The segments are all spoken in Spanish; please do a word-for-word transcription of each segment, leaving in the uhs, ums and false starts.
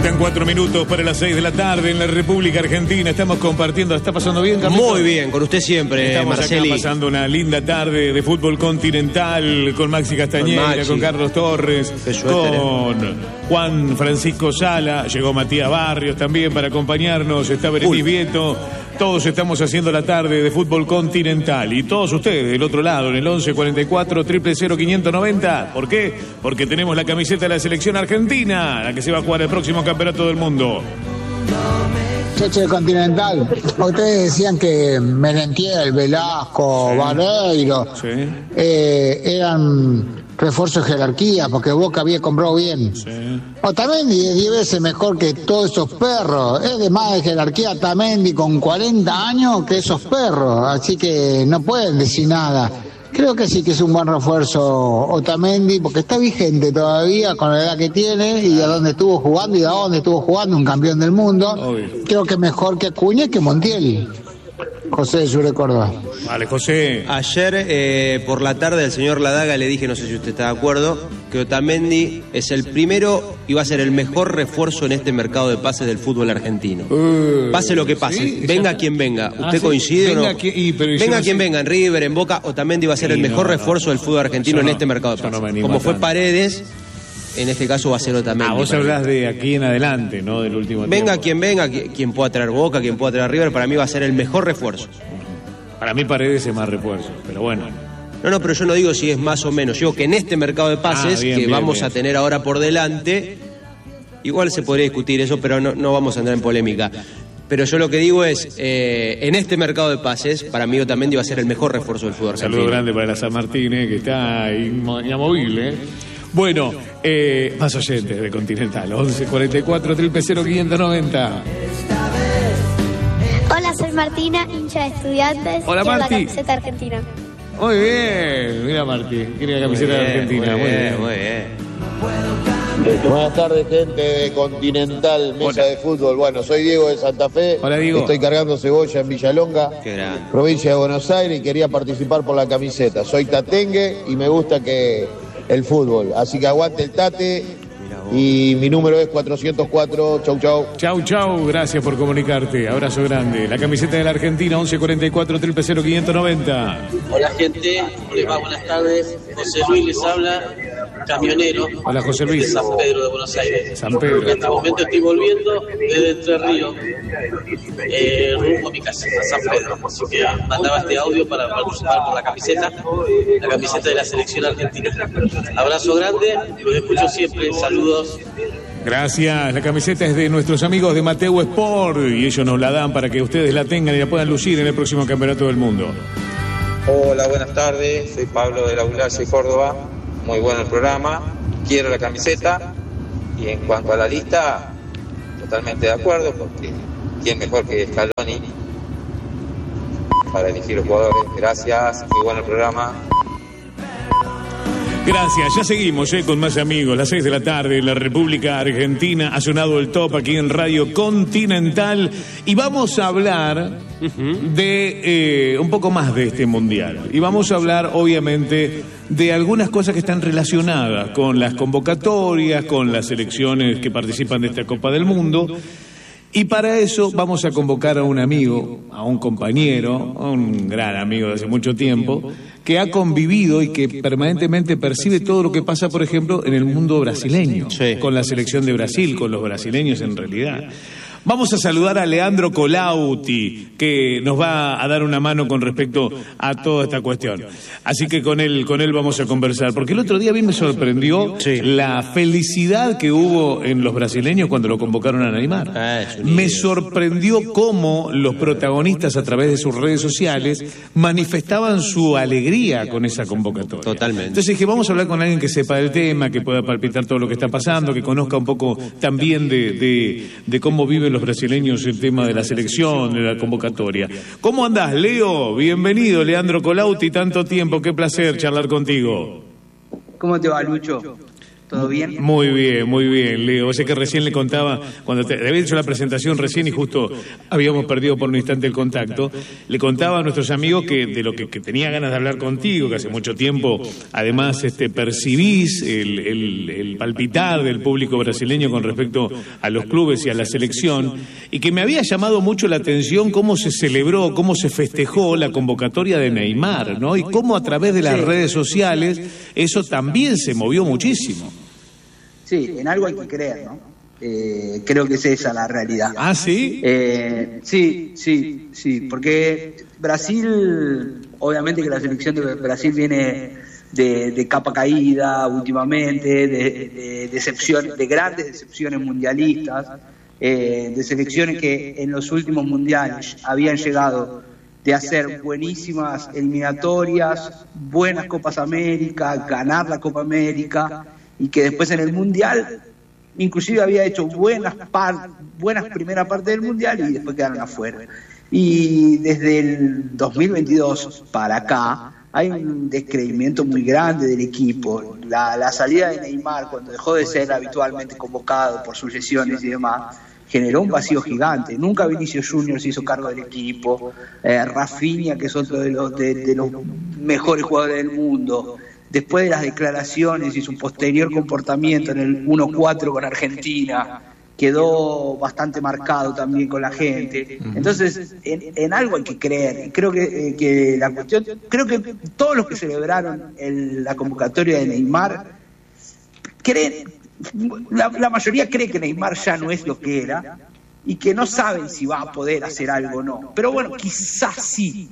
Faltan cuatro minutos para las seis de la tarde en la República Argentina. Estamos compartiendo. ¿Está pasando bien, Carlitos? Muy bien, con usted siempre, Estamos Marceli. acá pasando una linda tarde de fútbol continental con Maxi Castañeda, con, con Carlos Torres, con Juan Francisco Sala. Llegó Matías Barrios también para acompañarnos. Está Berenice Vieto. Todos estamos haciendo la tarde de fútbol continental. Y todos ustedes del otro lado, en el once cuarenta y cuatro, cero cero cero, quinientos noventa. ¿Por qué? Porque tenemos la camiseta de la selección argentina, la que se va a jugar el próximo campeonato del mundo. Cheche Continental, ustedes decían que Merentiel, Velasco, sí. Barreiro sí. Eh, eran refuerzos de jerarquía porque Boca había comprado bien. Sí. Otamendi es diez veces mejor que todos esos perros. Es de más de jerarquía Otamendi con cuarenta años que esos perros. Así que no pueden decir nada. Creo que sí que es un buen refuerzo Otamendi porque está vigente todavía con la edad que tiene y a dónde estuvo jugando y a dónde estuvo jugando, un campeón del mundo. Obvio. Creo que mejor que Acuña y que Montiel. José de Sure Córdoba. Vale, José. Ayer eh, por la tarde al señor Ladaga le dije, no sé si usted está de acuerdo, que Otamendi es el primero y va a ser el mejor refuerzo en este mercado de pases del fútbol argentino. Uh, pase lo que pase, ¿sí? Venga quien venga. ¿Usted ah, sí? coincide venga o no? Quien, y, venga quien sí. venga, en River, en Boca, Otamendi va a ser sí, el mejor no, refuerzo no, del fútbol argentino no, en este mercado de pases. No Como fue tanto. Paredes, en este caso va a ser Otamendi. Ah, vos hablás de aquí en adelante, ¿no? Del último tiempo. Venga quien venga, quien pueda traer Boca, quien pueda traer River, para mí va a ser el mejor refuerzo. Para mí Paredes es más refuerzo, pero bueno. No, no, pero yo no digo si es más o menos. Yo digo que en este mercado de pases, ah, bien, que bien, vamos bien. a tener ahora por delante, igual se podría discutir eso, pero no, no vamos a entrar en polémica. Pero yo lo que digo es, eh, en este mercado de pases, para mí Otamendi va a ser el mejor refuerzo del fútbol argentino. Saludo grande para la San Martín, eh, que está inamovible. Bueno, eh, más oyentes de Continental, once cuarenta y cuatro, cero cero cero, quinientos noventa. Hola, soy Martina, hincha de Estudiantes. Hola, quiero Marti. la camiseta argentina. Muy bien, mira Marti, quiere la camiseta de Argentina. Muy bien, muy muy bien. Buenas tardes, gente de Continental, mesa Hola. de fútbol. Bueno, soy Diego de Santa Fe. Hola, Diego. Estoy cargando cebolla en Villalonga, Qué grande. provincia de Buenos Aires, y quería participar por la camiseta. Soy tatengue y me gusta que el fútbol. Así que aguante el Tate. Y mi número es cuatrocientos cuatro. Chau, chau. Chau, chau. Gracias por comunicarte. Abrazo grande. La camiseta de la Argentina, once cuarenta y cuatro, cero cero cero, quinientos noventa. Hola, gente. Buenas tardes. José Luis les habla, camionero. Hola, José Luis. De San Pedro de Buenos Aires. San Pedro. En este momento estoy volviendo desde Entre Ríos, eh, rumbo a mi casa, a San Pedro. Así que mandaba este audio para participar por la camiseta, la camiseta de la selección argentina. Abrazo grande. Los escucho siempre. Saludos. Gracias, la camiseta es de nuestros amigos de Mateo Sport y ellos nos la dan para que ustedes la tengan y la puedan lucir en el próximo campeonato del mundo. Hola, buenas tardes, soy Pablo de la Ulaye, Córdoba, muy bueno el programa, quiero la camiseta y en cuanto a la lista, totalmente de acuerdo porque quién mejor que Scaloni para elegir los jugadores. Gracias, muy bueno el programa. Gracias, ya seguimos eh, con más amigos. Las seis de la tarde en la República Argentina ha sonado el top aquí en Radio Continental y vamos a hablar uh-huh. de eh, un poco más de este mundial. Y vamos a hablar obviamente de algunas cosas que están relacionadas con las convocatorias, con las selecciones que participan de esta Copa del Mundo. Y para eso vamos a convocar a un amigo, a un compañero, a un gran amigo de hace mucho tiempo, que ha convivido y que permanentemente percibe todo lo que pasa, por ejemplo, en el mundo brasileño, sí. con la selección de Brasil, con los brasileños en realidad. Vamos a saludar a Leandro Colauti, que nos va a dar una mano con respecto a toda esta cuestión. Así que con él, con él vamos a conversar, porque el otro día a mí me sorprendió sí. la felicidad que hubo en los brasileños cuando lo convocaron a Neymar. Ah, me sorprendió cómo los protagonistas a través de sus redes sociales manifestaban su alegría con esa convocatoria. Totalmente. Entonces dije, vamos a hablar con alguien que sepa del tema, que pueda palpitar todo lo que está pasando, que conozca un poco también de, de, de cómo viven los brasileños el tema de la selección, de la convocatoria. ¿Cómo andás, Leo? Bienvenido, Leandro Colauti, tanto tiempo, qué placer charlar contigo. ¿Cómo te va, Lucho? ¿Todo bien? Muy bien, muy bien, Leo. O sea que recién le contaba, cuando te había hecho la presentación recién y justo habíamos perdido por un instante el contacto, le contaba a nuestros amigos que de lo que, que tenía ganas de hablar contigo, que hace mucho tiempo, además, este, percibís el, el, el palpitar del público brasileño con respecto a los clubes y a la selección, y que me había llamado mucho la atención cómo se celebró, cómo se festejó la convocatoria de Neymar, ¿no? Y cómo a través de las redes sociales eso también se movió muchísimo. Sí, en algo hay que creer, ¿no? Eh, creo que es esa la realidad. ¿Ah, sí? Eh, sí, sí, sí, porque Brasil, obviamente que la selección de Brasil viene de, de capa caída últimamente, de, de, decepción, de grandes decepciones mundialistas, eh, de selecciones que en los últimos mundiales habían llegado de hacer buenísimas eliminatorias, buenas Copas América, ganar la Copa América, y que después en el Mundial inclusive había hecho buenas par, buenas primera parte del Mundial y después quedaron afuera. Y desde el dos mil veintidós para acá hay un descreimiento muy grande del equipo. La, la salida de Neymar, cuando dejó de ser habitualmente convocado por sus lesiones y demás, generó un vacío gigante. Nunca Vinicius Junior se hizo cargo del equipo, eh, Rafinha, que es otro de los, de, de los mejores jugadores del mundo, después de las declaraciones y su posterior comportamiento en el uno cuatro con Argentina, quedó bastante marcado también con la gente. Entonces, en, en algo hay que creer. Creo que, eh, que la cuestión, creo que todos los que celebraron el, la convocatoria de Neymar creen, la, la mayoría cree que Neymar ya no es lo que era y que no saben si va a poder hacer algo o no. Pero bueno, quizás sí,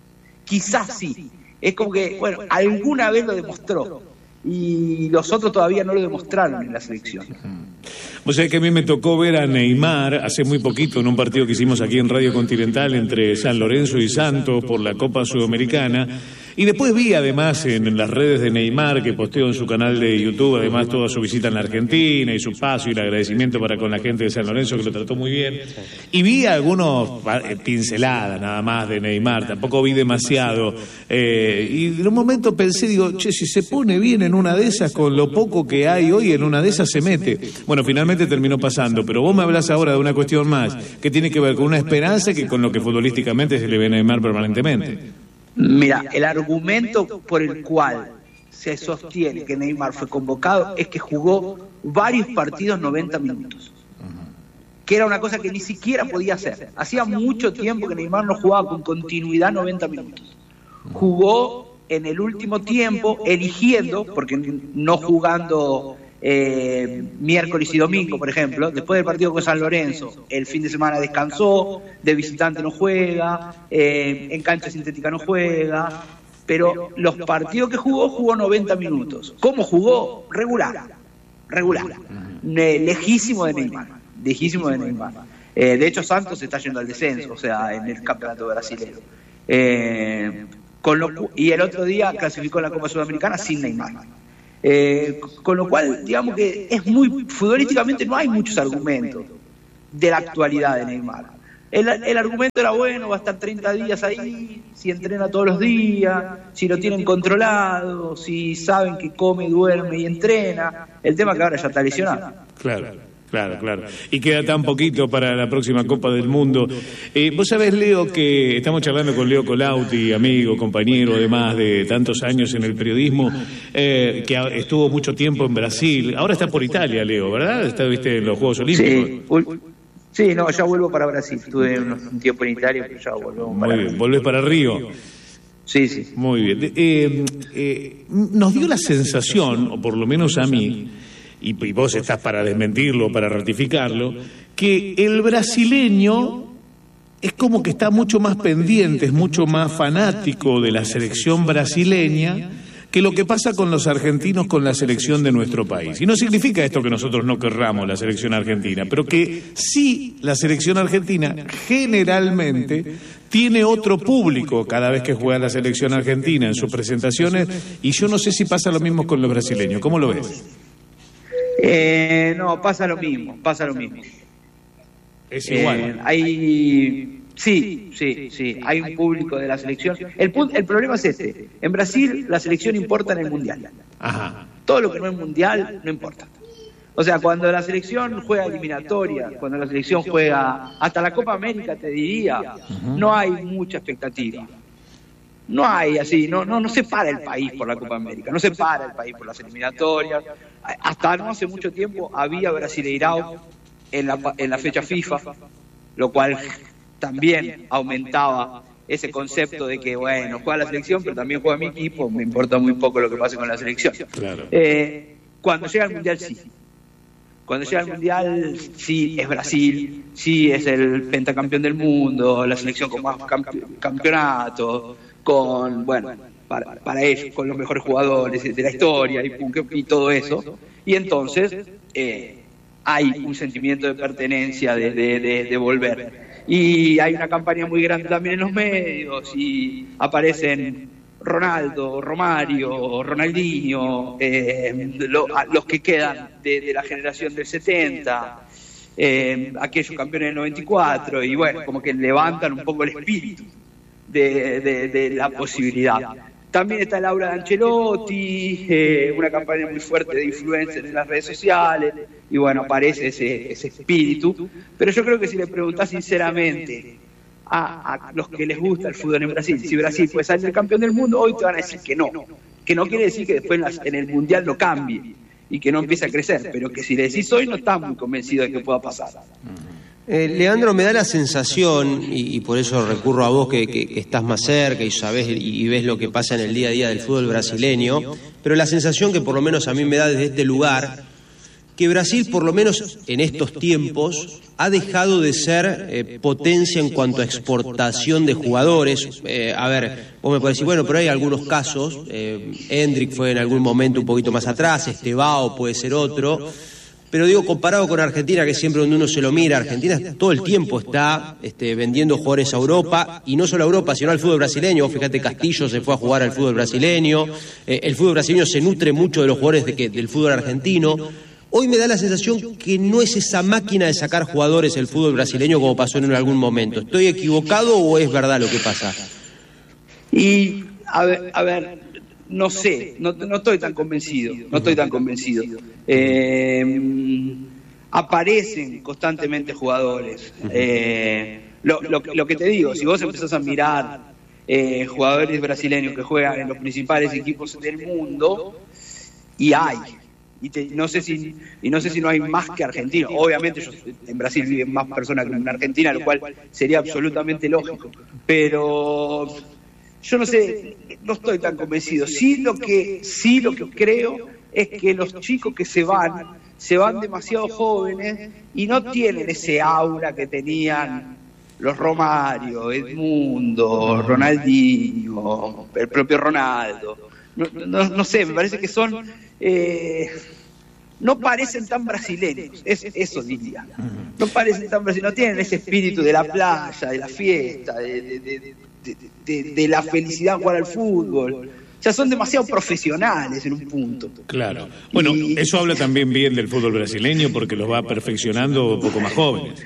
quizás sí. Es como que, bueno, alguna vez lo demostró y los otros todavía no lo demostraron en la selección. Vos sabés que a mí me tocó ver a Neymar hace muy poquito en un partido que hicimos aquí en Radio Continental entre San Lorenzo y Santos por la Copa Sudamericana. Y después vi además en, en las redes de Neymar, que posteó en su canal de YouTube, además toda su visita en la Argentina y su paso y el agradecimiento para con la gente de San Lorenzo, que lo trató muy bien. Y vi algunos pinceladas nada más de Neymar, tampoco vi demasiado. Eh, y en un momento pensé, digo, che, si se pone bien en una de esas, con lo poco que hay hoy, en una de esas se mete. Bueno, finalmente terminó pasando, pero vos me hablás ahora de una cuestión más, que tiene que ver con una esperanza que con lo que futbolísticamente se le ve a Neymar permanentemente. Mira, el argumento por el cual se sostiene que Neymar fue convocado es que jugó varios partidos noventa minutos, que era una cosa que ni siquiera podía hacer. Hacía mucho tiempo que Neymar no jugaba con continuidad noventa minutos. Jugó en el último tiempo eligiendo, porque no jugando eh, miércoles y domingo, por ejemplo, después del partido con San Lorenzo, el fin de semana descansó, de visitante no juega, eh, en cancha sintética no juega, pero los partidos que jugó, jugó noventa minutos. ¿Cómo jugó? Regular, regular, ne- lejísimo de Neymar, lejísimo de Neymar. Eh, de hecho, Santos se está yendo al descenso, o sea, en el campeonato brasileño. Eh, con lo, y el otro día clasificó en la Copa Sudamericana sin Neymar. Eh, con lo cual, digamos que es muy futbolísticamente no hay muchos argumentos de la actualidad de Neymar. El, el argumento era bueno, va a estar treinta días ahí, si entrena todos los días, si lo tienen controlado, si saben que come, duerme y entrena. El tema es que ahora ya está lesionado. Claro. Claro, claro. Y queda tan poquito para la próxima Copa del Mundo. Eh, vos sabés, Leo, que estamos charlando con Leo Colauti, amigo, compañero, además de tantos años en el periodismo, eh, que estuvo mucho tiempo en Brasil. Ahora está por Italia, Leo, ¿verdad? Está, viste, en los Juegos Olímpicos. Sí, sí, no, ya vuelvo para Brasil. Estuve un tiempo en Italia, pero ya vuelvo para Muy bien, volvés para Río. Sí, sí. Muy bien. Eh, eh, nos dio la sensación, o por lo menos a mí, y vos estás para desmentirlo, para ratificarlo, que el brasileño es como que está mucho más pendiente, es mucho más fanático de la selección brasileña que lo que pasa con los argentinos con la selección de nuestro país. Y no significa esto que nosotros no querramos la selección argentina, pero que sí la selección argentina generalmente tiene otro público cada vez que juega la selección argentina en sus presentaciones, y yo no sé si pasa lo mismo con los brasileños. ¿Cómo lo ves? Eh, no, pasa lo mismo, pasa lo mismo. Es igual. Eh, hay, sí, sí, sí, hay un público de la selección. El, el problema es este. En Brasil la selección importa en el Mundial. Ajá. Todo lo que no es mundial no importa. O sea, cuando la selección juega eliminatoria, cuando la selección juega hasta la Copa América, te diría, no hay mucha expectativa. No hay así, no, no, no se para el país por la Copa América, no se para el país por las eliminatorias. Hasta no hace mucho tiempo había Brasileirao en la, en la fecha FIFA, lo cual también aumentaba ese concepto de que, bueno, juega la selección, pero también juega mi equipo, me importa muy poco lo que pase con la selección. Claro. Eh, cuando llega el Mundial, sí. Cuando llega el Mundial, sí es Brasil, sí es el pentacampeón del mundo, la selección con más campe campeonatos, con, bueno, para, para ellos, con los mejores jugadores de la historia y, y todo eso. Y entonces eh, hay un sentimiento de pertenencia, de, de, de, de volver. Y hay una campaña muy grande también en los medios y aparecen Ronaldo, Romario, Ronaldinho, eh, lo, los que quedan de, de la generación del setenta, eh, aquellos campeones del noventa y cuatro, y bueno, como que levantan un poco el espíritu de, de, de la posibilidad. También está el aura de Ancelotti, eh, una campaña muy fuerte de influencers en las redes sociales, y bueno, aparece ese, ese espíritu. Pero yo creo que si le preguntás sinceramente a, a los que les gusta el fútbol en Brasil, si Brasil puede salir campeón del mundo, hoy te van a decir que no, que no quiere decir que después en, las, en el Mundial no cambie y que no empiece a crecer, pero que si le decís hoy no estás muy convencido de que pueda pasar. Eh, Leandro, me da la sensación, y, y por eso recurro a vos que, que, que estás más cerca y sabés y, y ves lo que pasa en el día a día del fútbol brasileño, pero la sensación que por lo menos a mí me da desde este lugar, que Brasil, por lo menos en estos tiempos, ha dejado de ser eh, potencia en cuanto a exportación de jugadores. Eh, a ver, vos me podés decir, bueno, pero hay algunos casos, eh, Hendrik fue en algún momento un poquito más atrás, Estevao puede ser otro, pero digo, comparado con Argentina, que siempre donde uno se lo mira, Argentina todo el tiempo está este, vendiendo jugadores a Europa, y no solo a Europa, sino al fútbol brasileño. Fíjate, Castillo se fue a jugar al fútbol brasileño, eh, el fútbol brasileño se nutre mucho de los jugadores de que, del fútbol argentino. Hoy me da la sensación que no es esa máquina de sacar jugadores el fútbol brasileño como pasó en algún momento. ¿Estoy equivocado o es verdad lo que pasa? Y, a ver, a ver no sé, no, no estoy tan convencido, no estoy tan convencido. Eh, aparecen constantemente jugadores. Eh, lo, lo, lo que te digo, si vos empezás a mirar eh, jugadores brasileños que juegan en los principales equipos del mundo, y hay... Y te, no sé si y no sé si no hay más que argentinos. Obviamente yo, en Brasil viven más personas que en Argentina, lo cual sería absolutamente lógico, pero yo no sé, no estoy tan convencido. Sí lo que sí lo que creo es que los chicos que se van se van demasiado jóvenes y no tienen ese aura que tenían los Romario, Edmundo, Ronaldinho, el propio Ronaldo. No, no, no sé, me parece que son eh, no parecen tan brasileños, es, eso diría. No parecen tan brasileños, no tienen ese espíritu de la playa, de la fiesta, de, de, de, de, de, de la felicidad de jugar al fútbol. Ya son demasiado profesionales en un punto. Claro. Bueno, y eso habla también bien del fútbol brasileño porque los va perfeccionando un poco más jóvenes.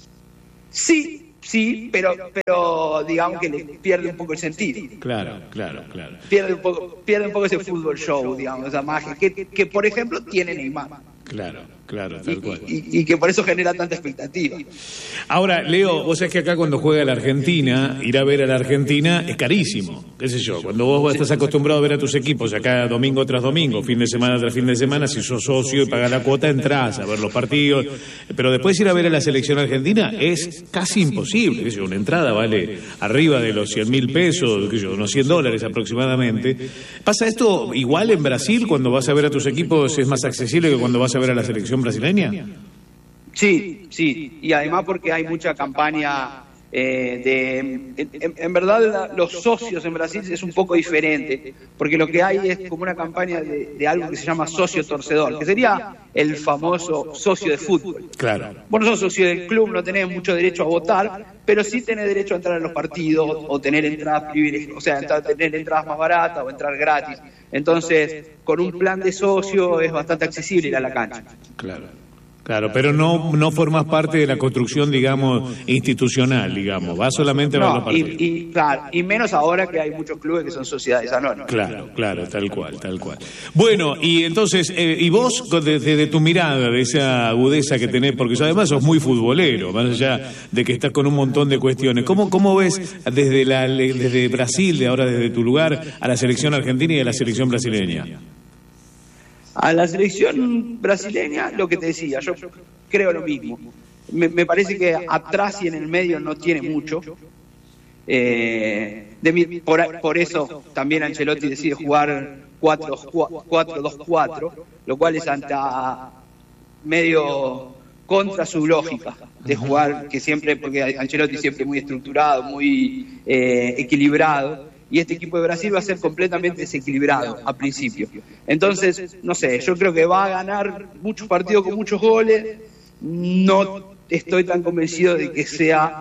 Sí. Sí, pero pero digamos que le pierde un poco el sentido. Claro, claro, claro. Pierde un poco, pierde un poco ese fútbol show, digamos, esa magia que, que por ejemplo tiene Neymar. Claro, claro, tal cual. Y, y, y que por eso genera tanta expectativa. Ahora, Leo, vos sabés que acá cuando juega la Argentina, ir a ver a la Argentina es carísimo, qué sé yo. Cuando vos estás acostumbrado a ver a tus equipos acá domingo tras domingo, fin de semana tras fin de semana, si sos socio y pagás la cuota, entrás a ver los partidos. Pero después ir a ver a la selección argentina es casi imposible. Qué sé yo, una entrada vale arriba de los cien mil pesos, qué sé yo, unos cien dólares aproximadamente. ¿Pasa esto igual en Brasil? Cuando vas a ver a tus equipos es más accesible que cuando vas a ver a la selección brasileña. Sí, sí, y además porque hay mucha campaña eh, de... En, en verdad la, los socios en Brasil es un poco diferente, porque lo que hay es como una campaña de, de algo que se llama socio torcedor, que sería el famoso socio de fútbol. Claro. Vos no sos socio del club, no tenés mucho derecho a votar, pero sí tenés derecho a entrar a los partidos o tener entradas privilegiadas, o sea, entrar, tener entradas más baratas o entrar gratis. Entonces, con un plan de socio es bastante accesible ir a la cancha. Claro, Claro, pero no no formas parte de la construcción, digamos, institucional, digamos, va solamente a ver No, los partidos. y, y, claro, y menos ahora que hay muchos clubes que son sociedades anónimas. Claro, claro, tal cual, tal cual. Bueno, y entonces, eh, y vos, desde de tu mirada, de esa agudeza que tenés, porque además sos muy futbolero, más allá de que estás con un montón de cuestiones, ¿cómo, cómo ves desde, la, desde Brasil, de ahora desde tu lugar, a la selección argentina y a la selección brasileña? A la selección brasileña, lo que te decía, yo creo lo mismo. Me, me parece que atrás y en el medio no tiene mucho. Eh, de mi, por, por eso también Ancelotti decide jugar cuatro dos cuatro, lo cual es anta medio contra su lógica de jugar, que siempre, porque Ancelotti siempre muy estructurado, muy eh, equilibrado. Y este equipo de Brasil va a ser completamente desequilibrado a principio. Entonces, no sé, yo creo que va a ganar muchos partidos con muchos goles. No estoy tan convencido de que sea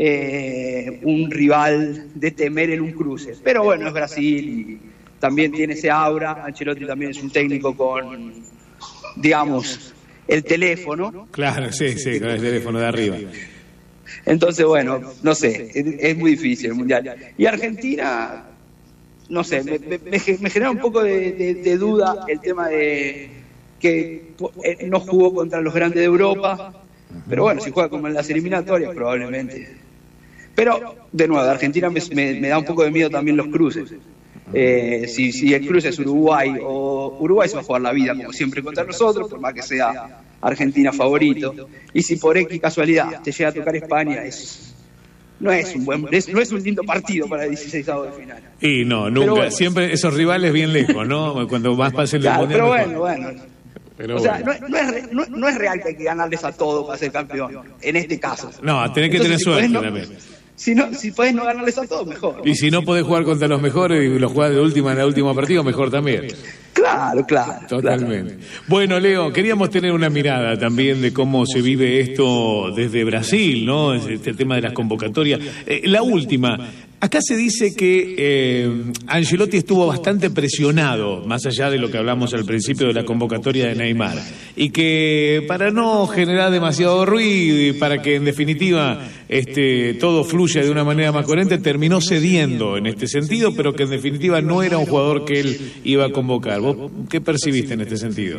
eh, un rival de temer en un cruce. Pero bueno, es Brasil y también tiene ese aura. Ancelotti también es un técnico con, digamos, el teléfono. Claro, sí, sí, con el teléfono de arriba. Entonces, bueno, no sé, es, es muy difícil el Mundial. Y Argentina, no sé, me, me, me genera un poco de, de, de duda el tema de que no jugó contra los grandes de Europa, pero bueno, si juega como en las eliminatorias, probablemente. Pero, de nuevo, de Argentina me, me, me da un poco de miedo también los cruces. Eh, si, si el cruce es Uruguay, o Uruguay se va a jugar la vida como siempre contra nosotros, por más que sea Argentina favorito, y si por X casualidad te llega a tocar España, es, no es un buen, es, no es un lindo partido para el dieciseisavo de final. Y no, nunca, bueno, siempre esos rivales bien lejos, ¿no? Cuando más pasen claro, el Mundial. Pero bueno, bueno. Pero o sea, bueno. no, no, es, no, no es real que hay que ganarles a todos para ser campeón, en este caso. No, tenés que Entonces, tener si suerte no, también. Si, no, si podés no ganarles a todos, mejor. Y si no podés jugar contra los mejores y los jugás de última en la última partido, mejor también. Claro, claro. Totalmente. Claro. Bueno, Leo, queríamos tener una mirada también de cómo se vive esto desde Brasil, ¿no? Este tema de las convocatorias. Eh, la última. Acá se dice que eh, Ancelotti estuvo bastante presionado, más allá de lo que hablamos al principio de la convocatoria de Neymar, y que para no generar demasiado ruido y para que en definitiva este, todo fluya de una manera más coherente, terminó cediendo en este sentido, pero que en definitiva no era un jugador que él iba a convocar. ¿Vos qué percibiste en este sentido?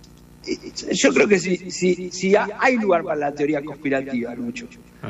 Yo creo que sí, sí, sí hay lugar para la teoría conspirativa, Lucho.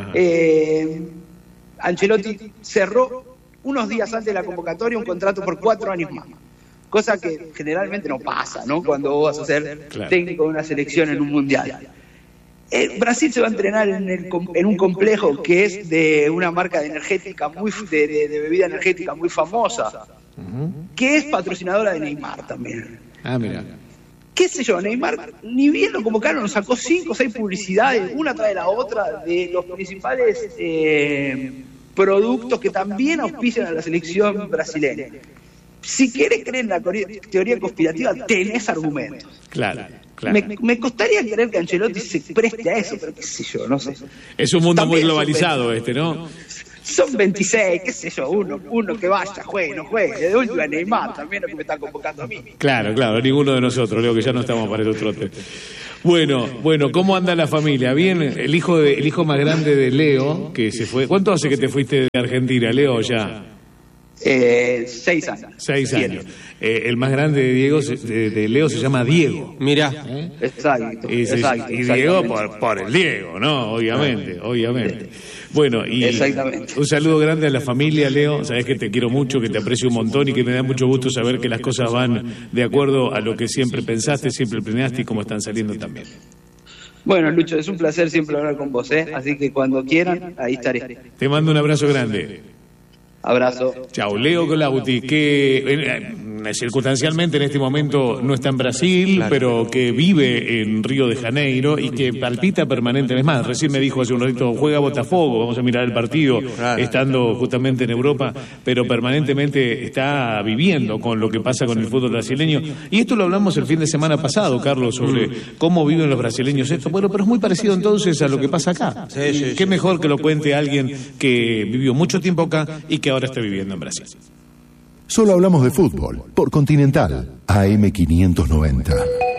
Eh, Ancelotti cerró unos días antes de la convocatoria un contrato por cuatro años más, cosa que generalmente no pasa, ¿no? Cuando vos vas a ser claro. técnico de una selección en un mundial. Eh, Brasil se va a entrenar en, el, en un complejo que es de una marca de energética muy de, de, de bebida energética muy famosa, uh-huh. que es patrocinadora de Neymar también. Ah, mira. Qué sé yo, Neymar, ni bien lo convocaron, nos sacó cinco o seis publicidades, una tras de la otra, de los principales eh, productos que también auspician a la selección brasileña. Si querés creer en la teoría conspirativa, tenés argumentos. Claro, claro. Me, me costaría creer que Ancelotti se preste a eso, pero qué sé yo, no sé. Es un mundo también muy globalizado son este, ¿no? Son veintiséis, qué sé yo, uno, uno que vaya, juegue, no juegue. De última Neymar también es lo que me está convocando a mí. Claro, claro, ninguno de nosotros, Leo, que ya no estamos para el trote. Bueno, bueno, ¿cómo anda la familia? Bien, el hijo de, el hijo más grande de Leo, que se fue. ¿Cuánto hace que te fuiste de Argentina, Leo, ya? Eh, seis años. Seis años. Eh, el más grande de Diego, de, de Leo, se llama Diego. Mirá. ¿Eh? Exacto. Y, se, exacto, y Diego por, por el Diego, ¿no? Obviamente, ah, obviamente. Bueno, y un saludo grande a la familia, Leo. Sabés que te quiero mucho, que te aprecio un montón y que me da mucho gusto saber que las cosas van de acuerdo a lo que siempre pensaste, siempre planeaste y cómo están saliendo también. Bueno, Lucho, es un placer siempre hablar con vos, ¿eh? Así que cuando quieran, ahí estaré. Te mando un abrazo grande. Abrazo. Chao, Leo Colauti, que eh, circunstancialmente en este momento no está en Brasil, claro. pero que vive en Río de Janeiro y que palpita permanentemente. Es más, recién me dijo hace un ratito, juega Botafogo, vamos a mirar el partido, claro. estando justamente en Europa, pero permanentemente está viviendo con lo que pasa con el fútbol brasileño. Y esto lo hablamos el fin de semana pasado, Carlos, sobre mm. cómo viven los brasileños esto. Bueno, pero es muy parecido entonces a lo que pasa acá. Sí, sí, Qué sí. mejor que lo cuente alguien que vivió mucho tiempo acá y que ahora está viviendo en Brasil. Solo hablamos de fútbol por Continental A M quinientos noventa.